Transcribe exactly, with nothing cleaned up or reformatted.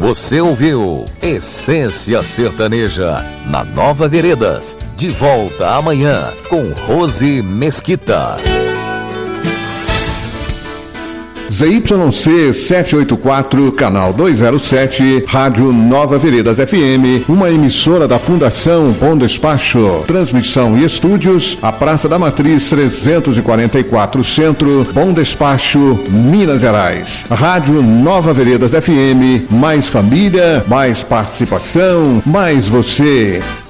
Você ouviu Essência Sertaneja na Nova Veredas. De volta amanhã com Rose Mesquita. Z Y C setecentos e oitenta e quatro, canal duzentos e sete, Rádio Nova Veredas F M, uma emissora da Fundação Bom Despacho. Transmissão e estúdios, a Praça da Matriz trezentos e quarenta e quatro Centro, Bom Despacho, Minas Gerais. Rádio Nova Veredas F M, mais família, mais participação, mais você.